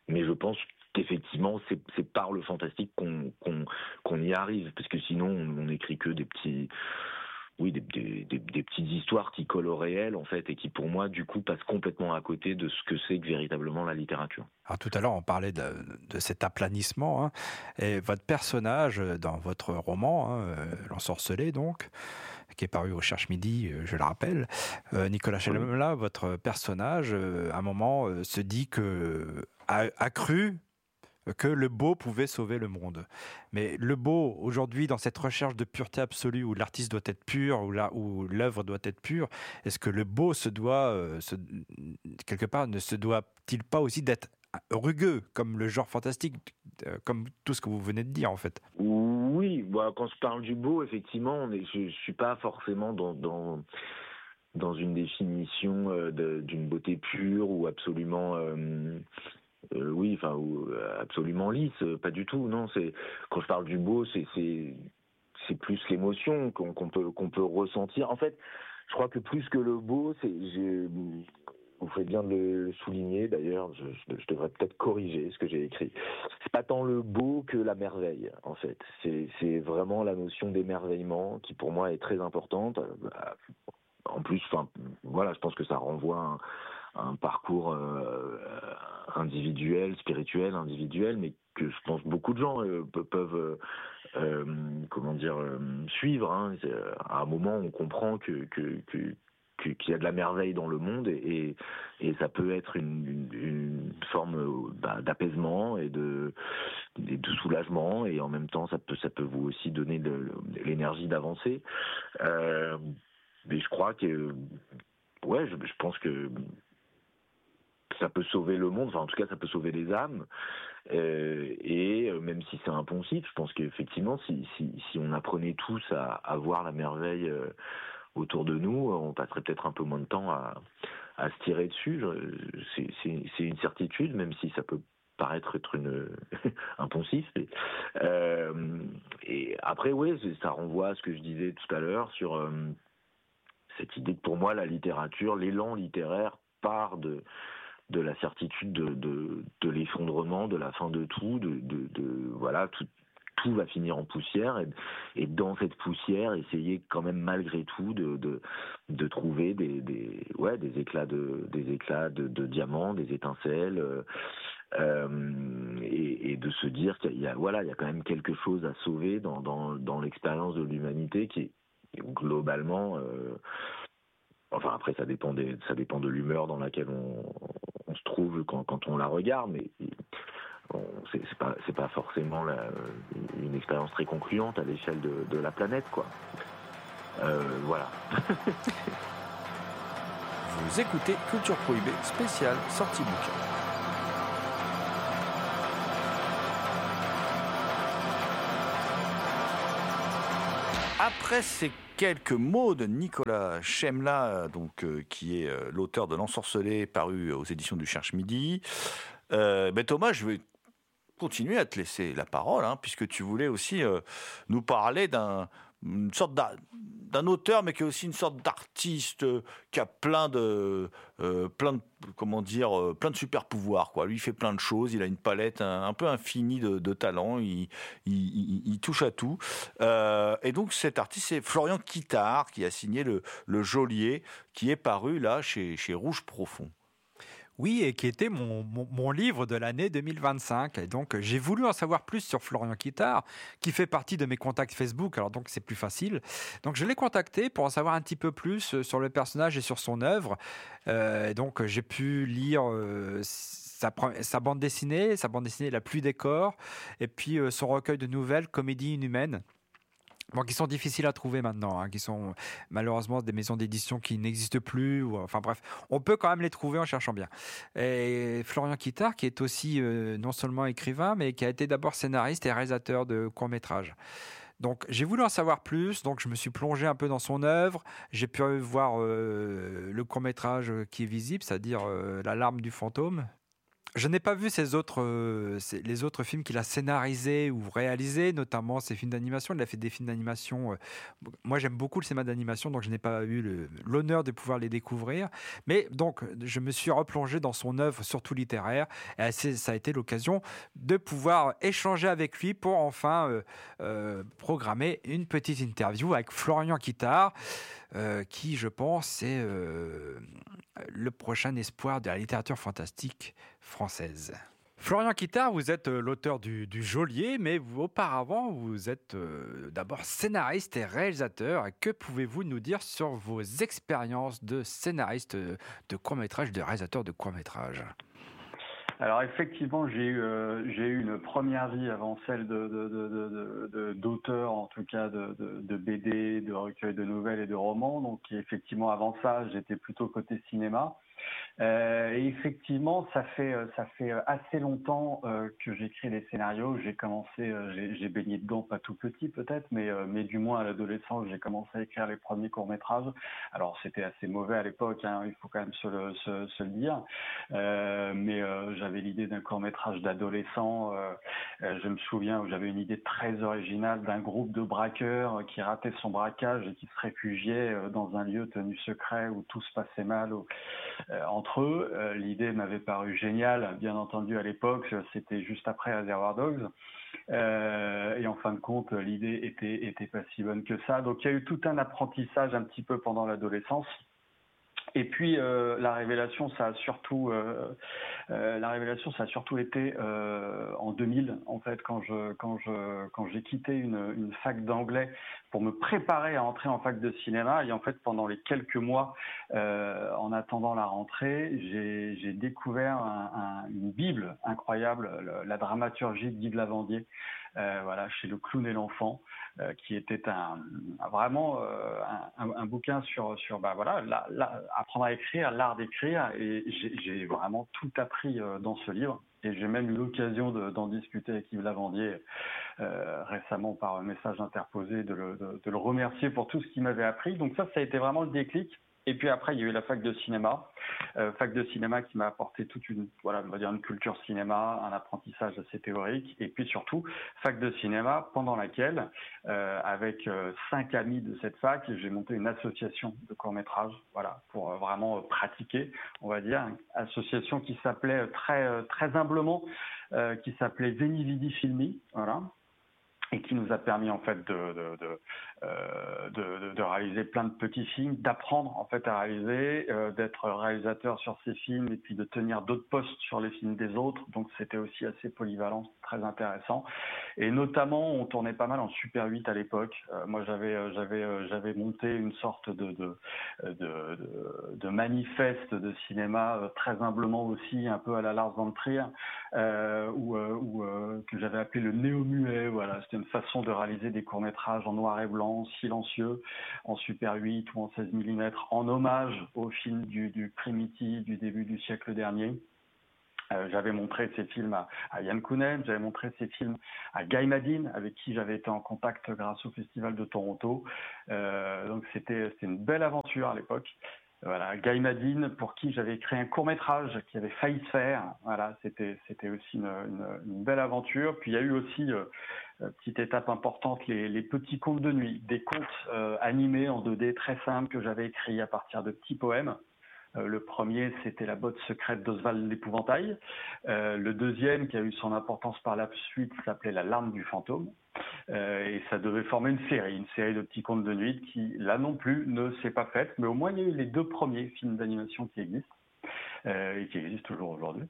S3: mais je pense qu'effectivement, c'est, c'est par le fantastique qu'on, qu'on, qu'on y arrive, parce que sinon, on n'écrit que des petits... Oui, des, des, des, des petites histoires qui collent au réel, en fait, et qui, pour moi, du coup, passent complètement à côté de ce que c'est que véritablement la littérature.
S2: Alors, tout à l'heure, on parlait de, de cet aplanissement, hein, et votre personnage dans votre roman, hein, L'Ensorcelé, donc, qui est paru au Cherche Midi, je le rappelle, euh, Nicolas Chemla, oui. Votre personnage, euh, à un moment, euh, se dit que a, a cru que le beau pouvait sauver le monde. Mais le beau, aujourd'hui, dans cette recherche de pureté absolue, où l'artiste doit être pur, où, la, où l'œuvre doit être pure, est-ce que le beau se doit, euh, se, quelque part, ne se doit-il pas aussi d'être rugueux, comme le genre fantastique, euh, comme tout ce que vous venez de dire, en fait?
S3: Oui, bah, quand je parle du beau, effectivement, on est, je ne suis pas forcément dans... dans... dans une définition euh, de, d'une beauté pure ou absolument... Euh, Euh, oui, enfin, euh, absolument lisse, euh, pas du tout. Non, c'est quand je parle du beau, c'est c'est c'est plus l'émotion qu'on, qu'on peut qu'on peut ressentir. En fait, je crois que plus que le beau, c'est j'ai, vous faites bien de le souligner. D'ailleurs, je, je, je devrais peut-être corriger ce que j'ai écrit. C'est pas tant le beau que la merveille. En fait, c'est c'est vraiment la notion d'émerveillement qui pour moi est très importante. En plus, enfin, voilà, je pense que ça renvoie à un, un parcours euh, individuel, spirituel, individuel, mais que je pense beaucoup de gens euh, peuvent, euh, comment dire, euh, suivre. Hein. À un moment, on comprend que, que, que, que qu'il y a de la merveille dans le monde et, et ça peut être une, une, une forme bah, d'apaisement et de, et de soulagement, et en même temps, ça peut, ça peut vous aussi donner de, de l'énergie d'avancer. Euh, mais je crois que, ouais, je, je pense que ça peut sauver le monde, enfin en tout cas ça peut sauver les âmes, euh, et même si c'est impensif, je pense qu'effectivement si, si, si on apprenait tous à, à voir la merveille euh, autour de nous, on passerait peut-être un peu moins de temps à, à se tirer dessus. C'est, c'est, c'est une certitude, même si ça peut paraître être une impensif. Et, euh, et après, oui, ça renvoie à ce que je disais tout à l'heure sur euh, cette idée que pour moi, la littérature, l'élan littéraire part de de la certitude de, de, de l'effondrement, de la fin de tout, de, de, de voilà, tout, tout va finir en poussière, et, et dans cette poussière, essayer quand même malgré tout de, de, de trouver des, des, ouais, des éclats de, des éclats de, de diamants, des étincelles, euh, euh, et, et de se dire qu'il y a, voilà, il y a quand même quelque chose à sauver dans, dans, dans l'expérience de l'humanité qui est globalement... Euh, Enfin, après, ça dépend, des, ça dépend de l'humeur dans laquelle on, on se trouve quand, quand on la regarde, mais bon, c'est, c'est, pas, c'est pas forcément la, une expérience très concluante à l'échelle de, de la planète, quoi. Euh, voilà.
S1: Vous écoutez Culture Prohibée, spéciale sortie bouquin. Après ces quelques mots de Nicolas Chemla, donc, euh, qui est euh, l'auteur de L'Ensorcelé, paru aux éditions du Cherche Midi, euh, ben Thomas, je vais continuer à te laisser la parole, hein, puisque tu voulais aussi euh, nous parler d'un une sorte d'un auteur, mais qui est aussi une sorte d'artiste euh, qui a plein de, euh, plein de, comment dire, euh, plein de super pouvoirs, quoi. Lui, il fait plein de choses. Il a une palette un, un peu infinie de, de talents. Il, il, il, il touche à tout. Euh, et donc, cet artiste, c'est Florian Kittard, qui a signé le, le Geôlier, qui est paru là chez, chez Rouge Profond.
S2: Oui, et qui était mon, mon, mon livre de l'année deux mille vingt-cinq. Et donc, j'ai voulu en savoir plus sur Florian Kittard, qui fait partie de mes contacts Facebook, alors donc c'est plus facile. Donc, je l'ai contacté pour en savoir un petit peu plus sur le personnage et sur son œuvre. Euh, donc, j'ai pu lire euh, sa, sa bande dessinée, sa bande dessinée La pluie des corps, et puis euh, son recueil de nouvelles, Comédie inhumaine. Bon, qui sont difficiles à trouver maintenant, hein, qui sont malheureusement des maisons d'édition qui n'existent plus. Ou, enfin bref, on peut quand même les trouver en cherchant bien. Et Florian Kittard, qui est aussi euh, non seulement écrivain, mais qui a été d'abord scénariste et réalisateur de courts-métrages. Donc j'ai voulu en savoir plus, donc je me suis plongé un peu dans son œuvre. J'ai pu voir euh, le court-métrage qui est visible, c'est-à-dire euh, La larme du fantôme, Je n'ai pas vu ces autres, euh, ces- les autres films qu'il a scénarisés ou réalisés, notamment ses films d'animation. Il a fait des films d'animation. euh, moi, j'aime beaucoup le cinéma d'animation, donc je n'ai pas eu le- l'honneur de pouvoir les découvrir. Mais donc, je me suis replongé dans son œuvre, surtout littéraire. Et c'est- ça a été l'occasion de pouvoir échanger avec lui pour enfin euh, euh, programmer une petite interview avec Florian Kittard, euh, qui, je pense, est euh, le prochain espoir de la littérature fantastique française. Florian Kittard, vous êtes euh, l'auteur du, du Geôlier, mais vous, auparavant, vous êtes euh, d'abord scénariste et réalisateur. Et que pouvez-vous nous dire sur vos expériences de scénariste euh, de court-métrage, de réalisateur de court-métrage ?
S4: Alors effectivement, j'ai eu, euh, j'ai eu une première vie avant celle de, de, de, de, de, d'auteur, en tout cas de, de, de B D, de recueils de nouvelles et de romans. Donc effectivement, avant ça, j'étais plutôt côté cinéma. Euh, et effectivement, ça fait ça fait assez longtemps euh, que j'écris des scénarios. J'ai commencé, euh, j'ai, j'ai baigné dedans, pas tout petit peut-être, mais euh, mais du moins à l'adolescence, j'ai commencé à écrire les premiers courts métrages. Alors c'était assez mauvais à l'époque, hein, il faut quand même se le se, se le dire. Euh, mais euh, j'avais l'idée d'un court métrage d'adolescent. Euh, euh, je me souviens où j'avais une idée très originale d'un groupe de braqueurs qui ratait son braquage et qui se réfugiait euh, dans un lieu tenu secret où tout se passait mal. Où, Euh, entre eux, euh, l'idée m'avait paru géniale, bien entendu à l'époque, c'était juste après Reservoir Dogs, euh, et en fin de compte, l'idée était, était pas si bonne que ça. Donc il y a eu tout un apprentissage un petit peu pendant l'adolescence. Et puis euh, la révélation, ça a surtout, euh, euh, la révélation, ça a surtout été euh, en deux mille, en fait, quand je, quand je, quand j'ai quitté une, une fac d'anglais pour me préparer à entrer en fac de cinéma. Et en fait, pendant les quelques mois, euh, en attendant la rentrée, j'ai, j'ai découvert un, un, une bible incroyable, le, la dramaturgie de Guy de Lavandier, euh, voilà, chez Le Clown et l'Enfant. Euh, qui était un, vraiment euh, un, un bouquin sur, sur bah, voilà, la, la, apprendre à écrire, l'art d'écrire. Et j'ai, j'ai vraiment tout appris euh, dans ce livre. Et j'ai même eu l'occasion de, d'en discuter avec Yves Lavandier euh, récemment par un message interposé, de le, de, de le remercier pour tout ce qu'il m'avait appris. Donc ça, ça a été vraiment le déclic. Et puis après, il y a eu la fac de cinéma, euh, fac de cinéma qui m'a apporté toute une, voilà, on va dire une culture cinéma, un apprentissage assez théorique, et puis surtout fac de cinéma pendant laquelle, euh, avec euh, cinq amis de cette fac, j'ai monté une association de court-métrage, voilà, pour euh, vraiment euh, pratiquer, on va dire, une association qui s'appelait très euh, très humblement, euh, qui s'appelait Veni Vidi Filmi, voilà. Et qui nous a permis en fait de de, de, euh, de, de réaliser plein de petits films, d'apprendre en fait à réaliser, euh, d'être réalisateur sur ces films et puis de tenir d'autres postes sur les films des autres. Donc c'était aussi assez polyvalent, très intéressant. Et notamment, on tournait pas mal en Super huit à l'époque. Euh, moi, j'avais euh, j'avais euh, j'avais monté une sorte de de de, de, de manifeste de cinéma euh, très humblement aussi, un peu à la Lars von Trier, euh, où, euh, où euh, que j'avais appelé le néo-muet. Voilà, c'était une façon de réaliser des courts-métrages en noir et blanc, silencieux, en Super huit ou en seize millimètres, en hommage au film du, du Primitive du début du siècle dernier. Euh, j'avais montré ces films à, à Yann Kounen, j'avais montré ces films à Guy Madin, avec qui j'avais été en contact grâce au Festival de Toronto. Euh, donc c'était, c'était une belle aventure à l'époque. Voilà, Guy Madin, pour qui j'avais créé un court-métrage qui avait failli se faire. Voilà, c'était, c'était aussi une, une, une belle aventure. Puis il y a eu aussi, euh, petite étape importante, les, les petits contes de nuit, des contes euh, animés en deux D très simples que j'avais écrits à partir de petits poèmes. Euh, le premier, c'était La botte secrète d'Oswald l'Épouvantail. Euh, le deuxième, qui a eu son importance par la suite, s'appelait La larme du fantôme. Euh, et ça devait former une série, une série de petits contes de nuit qui, là non plus, ne s'est pas faite. Mais au moins, il y a eu les deux premiers films d'animation qui existent, euh, et qui existent toujours aujourd'hui.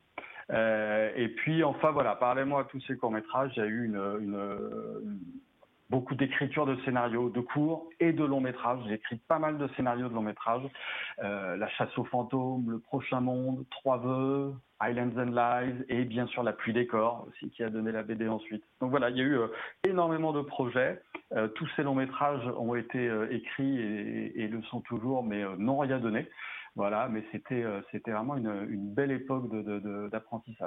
S4: Euh, et puis, enfin, voilà, parallèlement à tous ces courts-métrages, il y a eu une... une, une beaucoup d'écriture de scénarios, de courts et de longs métrages. J'ai écrit pas mal de scénarios de longs métrages. Euh, La chasse aux fantômes, Le prochain monde, Trois vœux, Islands and Lies et bien sûr La pluie des corps aussi qui a donné la B D ensuite. Donc voilà, il y a eu euh, énormément de projets. Euh, tous ces longs métrages ont été euh, écrits et, et le sont toujours, mais euh, n'ont rien donné. Voilà, mais c'était, euh, c'était vraiment une, une belle époque de, de, de, d'apprentissage.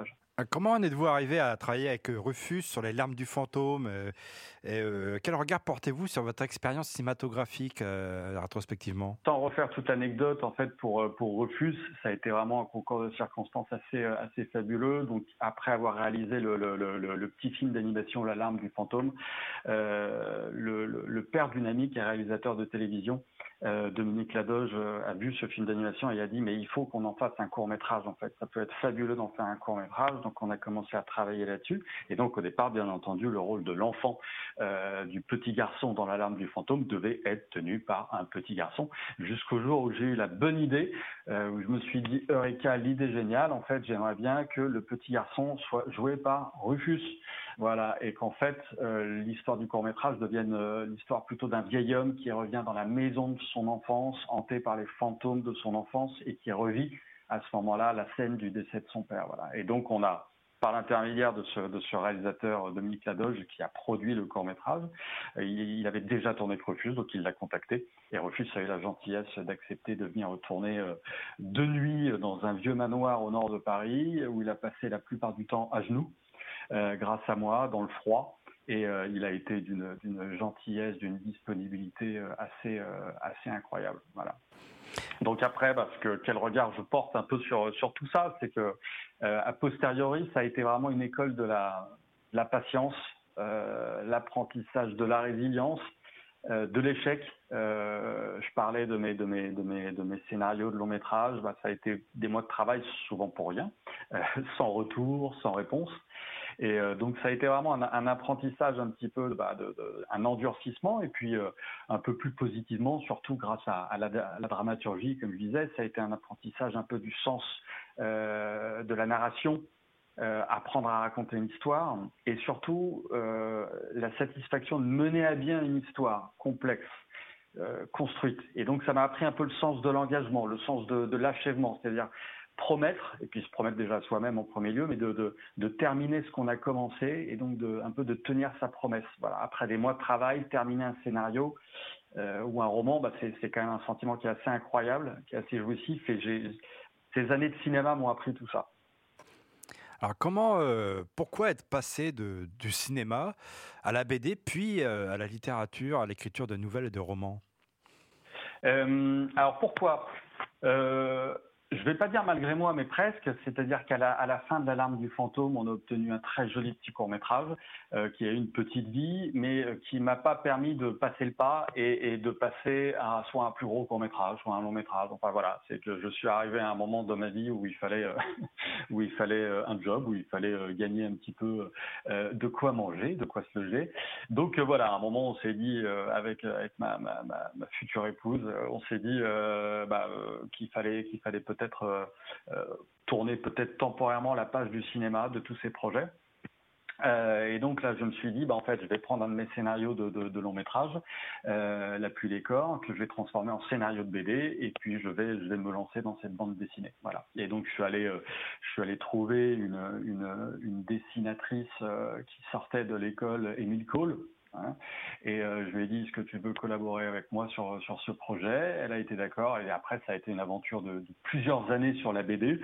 S2: Comment en êtes-vous arrivé à travailler avec Rufus sur Les Larmes du fantôme euh, et, euh, Quel regard portez-vous sur votre expérience cinématographique euh, rétrospectivement?
S4: Sans refaire toute l'anecdote, en fait, pour, pour Rufus, ça a été vraiment un concours de circonstances assez, assez fabuleux. Donc, après avoir réalisé le, le, le, le petit film d'animation La Larme du fantôme, euh, le, le, le père d'une amie qui est réalisateur de télévision, euh, Dominique Ladoge, a vu ce film d'animation et a dit « mais il faut qu'on en fasse un court-métrage, en fait. Ça peut être fabuleux d'en faire un court-métrage. » Donc, on a commencé à travailler là-dessus. Et donc, au départ, bien entendu, le rôle de l'enfant, euh, du petit garçon dans La Larme du fantôme devait être tenu par un petit garçon. Jusqu'au jour où j'ai eu la bonne idée, euh, où je me suis dit, Eureka, l'idée géniale, en fait, j'aimerais bien que le petit garçon soit joué par Rufus. Voilà, et qu'en fait, euh, l'histoire du court-métrage devienne euh, l'histoire plutôt d'un vieil homme qui revient dans la maison de son enfance, hanté par les fantômes de son enfance, et qui revit à ce moment-là la scène du décès de son père. Voilà. Et donc, on a, par l'intermédiaire de ce, de ce réalisateur Dominique Ladoge qui a produit le court-métrage, il, il avait déjà tourné avec Rufus, donc il l'a contacté. Et Rufus a eu la gentillesse d'accepter de venir tourner euh, de nuit dans un vieux manoir au nord de Paris, où il a passé la plupart du temps à genoux, euh, grâce à moi, dans le froid. Et euh, il a été d'une, d'une gentillesse, d'une disponibilité euh, assez, euh, assez incroyable. Voilà. Donc après, parce que quel regard je porte un peu sur, sur tout ça, c'est que euh, a posteriori, ça a été vraiment une école de la, de la patience, euh, l'apprentissage de la résilience, euh, de l'échec. Euh, je parlais de mes, de mes, de mes, de mes scénarios de long métrage. Bah, ça a été des mois de travail souvent pour rien, euh, sans retour, sans réponse. Et euh, donc ça a été vraiment un, un apprentissage un petit peu, bah, de, de, un endurcissement, et puis euh, un peu plus positivement, surtout grâce à, à, la, à la dramaturgie, comme je disais, ça a été un apprentissage un peu du sens euh, de la narration, euh, apprendre à raconter une histoire, et surtout euh, la satisfaction de mener à bien une histoire complexe, euh, construite. Et donc ça m'a appris un peu le sens de l'engagement, le sens de, de l'achèvement, c'est-à-dire promettre, et puis se promettre déjà à soi-même en premier lieu, mais de, de, de terminer ce qu'on a commencé, et donc de, un peu de tenir sa promesse. Voilà. Après des mois de travail, terminer un scénario euh, ou un roman, bah c'est, c'est quand même un sentiment qui est assez incroyable, qui est assez jouissif, et j'ai, ces années de cinéma m'ont appris tout ça.
S2: Alors comment, euh, pourquoi être passé de, du cinéma à la B D, puis euh, à la littérature, à l'écriture de nouvelles et de romans?
S4: euh, Alors pourquoi euh, Je ne vais pas dire malgré moi, mais presque. C'est-à-dire qu'à la, à la fin de La Larme du fantôme, on a obtenu un très joli petit court-métrage euh, qui a eu une petite vie, mais euh, qui ne m'a pas permis de passer le pas et, et de passer à soit un plus gros court-métrage, soit un long-métrage. Enfin voilà, c'est que je suis arrivé à un moment de ma vie où il fallait, euh, où il fallait euh, un job, où il fallait euh, gagner un petit peu euh, de quoi manger, de quoi se loger. Donc euh, voilà, à un moment, on s'est dit, euh, avec, avec ma, ma, ma, ma future épouse, euh, on s'est dit euh, bah, euh, qu'il fallait, qu'il fallait peut-être peut-être euh, euh, tourner peut-être temporairement la page du cinéma de tous ces projets. Euh, et donc là, je me suis dit, bah, en fait, je vais prendre un de mes scénarios de, de, de long métrage, euh, La pluie les corps, que je vais transformer en scénario de B D, et puis je vais, je vais me lancer dans cette bande dessinée. Voilà. Et donc, je suis allé, euh, je suis allé trouver une, une, une dessinatrice euh, qui sortait de l'école Émile Cole. Hein, et euh, je lui ai dit, est-ce que tu veux collaborer avec moi sur, sur ce projet? Elle a été d'accord, et après ça a été une aventure de, de plusieurs années sur la B D.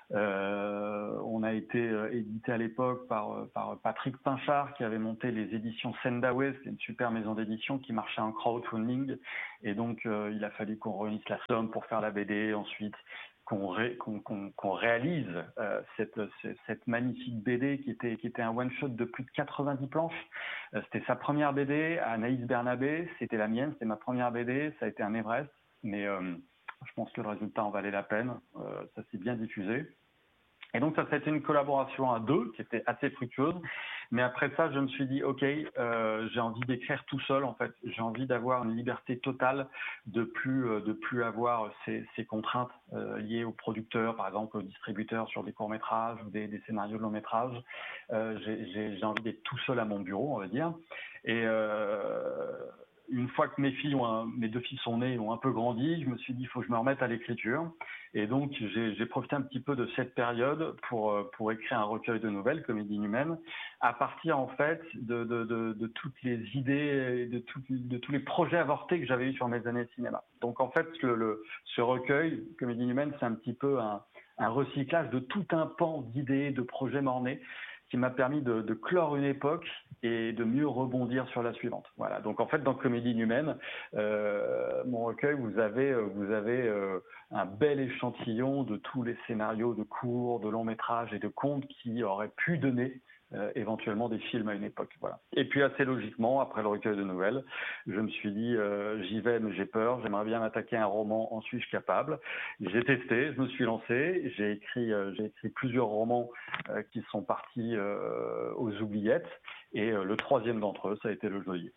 S4: Euh, on a été euh, édité à l'époque par, par Patrick Pinchard qui avait monté les éditions Sendaway, c'était une super maison d'édition qui marchait en crowdfunding, et donc euh, il a fallu qu'on réunisse la somme pour faire la B D, ensuite qu'on, ré, qu'on, qu'on, qu'on réalise euh, cette, cette magnifique B D qui était, qui était un one-shot de plus de quatre-vingt-dix planches. Euh, c'était sa première B D, Anaïs Bernabé, c'était la mienne, c'était ma première B D, ça a été un Everest, mais euh, je pense que le résultat en valait la peine, euh, ça s'est bien diffusé. Et donc ça, ça a été une collaboration à deux qui était assez fructueuse. Mais après ça, je me suis dit, ok, euh, j'ai envie d'écrire tout seul en fait. J'ai envie d'avoir une liberté totale, de plus euh, de plus avoir ces, ces contraintes euh, liées aux producteurs, par exemple aux distributeurs sur des courts métrages ou des, des scénarios de long métrage. Euh, j'ai, j'ai, j'ai envie d'être tout seul à mon bureau, on va dire. Et euh, une fois que mes filles ont un, mes deux filles sont nées et ont un peu grandi, je me suis dit il faut que je me remette à l'écriture. Et donc j'ai, j'ai profité un petit peu de cette période pour pour écrire un recueil de nouvelles, Comédie humaine, à partir en fait de de de, de toutes les idées, de tout, de tous les projets avortés que j'avais eu sur mes années de cinéma. Donc en fait le, le ce recueil, Comédie humaine, c'est un petit peu un un recyclage de tout un pan d'idées, de projets mornés, qui m'a permis de, de clore une époque et de mieux rebondir sur la suivante. Voilà. Donc en fait, dans Comédie inhumaine, euh, mon recueil, vous avez, vous avez euh, un bel échantillon de tous les scénarios de courts, de longs métrages et de contes qui auraient pu donner euh, éventuellement des films à une époque. Voilà. Et puis assez logiquement, après le recueil de nouvelles, je me suis dit, euh, j'y vais mais j'ai peur, j'aimerais bien m'attaquer à un roman, en suis-je capable? J'ai testé, je me suis lancé, j'ai écrit, euh, j'ai écrit plusieurs romans euh, qui sont partis euh, aux oubliettes, et euh, le troisième d'entre eux, ça a été Le Geôlier.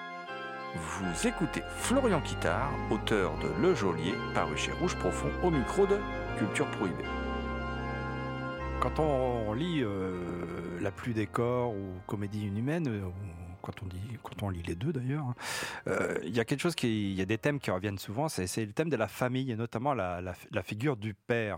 S1: Vous écoutez Florian Quittard, auteur de Le Geôlier, paru chez Rouge Profond, au micro de Culture Prohibée.
S2: Quand on lit euh, La Pluie des corps ou Comédie inhumaine, euh, quand on, dit, quand on lit les deux d'ailleurs, euh, il y a quelque chose qui, il y a des thèmes qui reviennent souvent, c'est, c'est le thème de la famille et notamment la, la, la figure du père.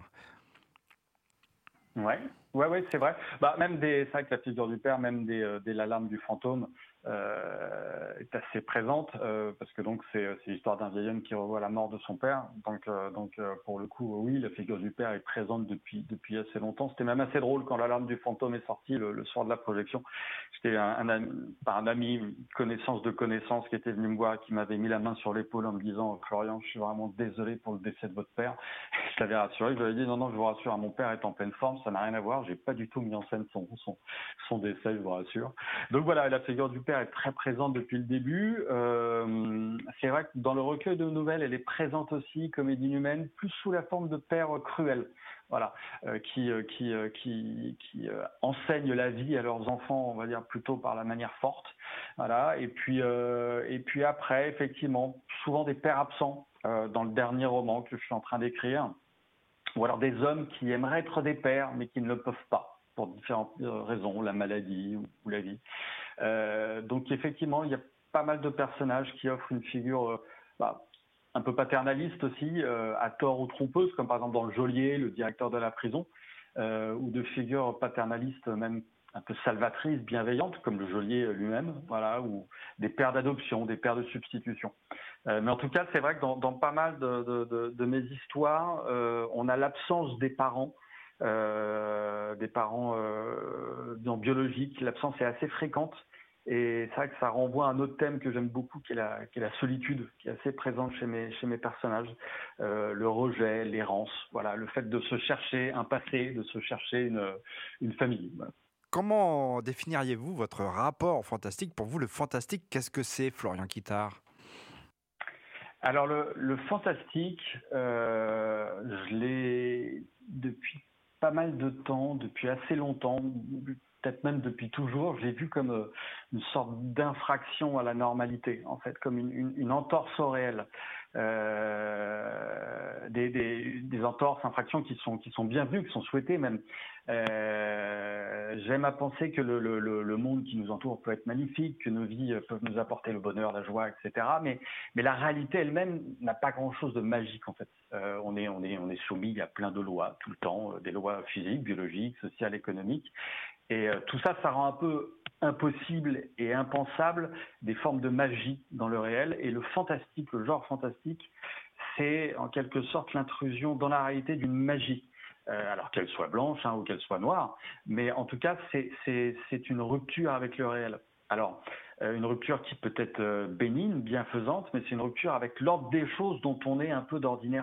S4: Ouais, ouais, ouais, c'est vrai. Bah, même des, c'est vrai que la figure du père, même des, euh, des l'alarme du fantôme, euh, est assez présente euh, parce que donc c'est, c'est l'histoire d'un vieil homme qui revoit la mort de son père. Donc, euh, donc euh, pour le coup, oui, la figure du père est présente depuis depuis assez longtemps. C'était même assez drôle quand l'alarme du fantôme est sortie le, le soir de la projection. J'étais un, un, ami, pas un ami, une connaissance de connaissance qui était venu me voir, qui m'avait mis la main sur l'épaule en me disant « Florian, je suis vraiment désolé pour le décès de votre père ». Je l'avais rassuré, je lui avais dit « Non, non, je vous rassure, mon père est en pleine forme, ça n'a rien à voir, j'ai pas du tout mis en scène son, son, son décès, je vous rassure ». Donc voilà, la figure du père est très présente depuis le début. Euh, c'est vrai que dans le recueil de nouvelles, elle est présente aussi, Comédie inhumaine, plus sous la forme de père cruel. Voilà, euh, qui euh, qui euh, qui, qui euh, enseignent la vie à leurs enfants, on va dire plutôt par la manière forte. Voilà, et puis euh, et puis après, effectivement, souvent des pères absents euh, dans le dernier roman que je suis en train d'écrire, ou alors des hommes qui aimeraient être des pères mais qui ne le peuvent pas pour différentes raisons, la maladie ou, ou la vie. Euh, donc effectivement, il y a pas mal de personnages qui offrent une figure. Euh, bah, un peu paternaliste aussi, euh, à tort ou trompeuse, comme par exemple dans Le Geôlier, le directeur de la prison, euh, ou de figures paternalistes même un peu salvatrices, bienveillantes, comme le geôlier lui-même, voilà, ou des pères d'adoption, des pères de substitution. Euh, mais en tout cas, c'est vrai que dans, dans pas mal de, de, de, de mes histoires, euh, on a l'absence des parents, euh, des parents euh, biologiques. L'absence est assez fréquente. Et c'est vrai que ça renvoie à un autre thème que j'aime beaucoup, qui est la, qui est la solitude, qui est assez présente chez mes, chez mes personnages. Euh, le rejet, l'errance, voilà, le fait de se chercher un passé, de se chercher une, une famille. Voilà.
S2: Comment définiriez-vous votre rapport au fantastique? Pour vous, le fantastique, qu'est-ce que c'est, Florian Quittard?
S4: Alors, le, le fantastique, euh, je l'ai depuis pas mal de temps, depuis assez longtemps, peut-être même depuis toujours, j'ai vu comme une sorte d'infraction à la normalité, en fait, comme une, une, une entorse au réel. Euh, des, des, des entorses, infractions qui sont, qui sont bienvenues, qui sont souhaitées même. Euh, j'aime à penser que le, le, le monde qui nous entoure peut être magnifique, que nos vies peuvent nous apporter le bonheur, la joie, et cetera. Mais, mais la réalité elle-même n'a pas grand-chose de magique, en fait. Euh, on est, on est, on est soumis à plein de lois tout le temps, des lois physiques, biologiques, sociales, économiques. Et euh, tout ça, ça rend un peu impossible et impensable des formes de magie dans le réel. Et le fantastique, le genre fantastique, c'est en quelque sorte l'intrusion dans la réalité d'une magie. Euh, alors qu'elle soit blanche hein, ou qu'elle soit noire. Mais en tout cas, c'est, c'est, c'est une rupture avec le réel. Alors, euh, une rupture qui peut être euh, bénigne, bienfaisante, mais c'est une rupture avec l'ordre des choses dont on est un peu d'ordinaire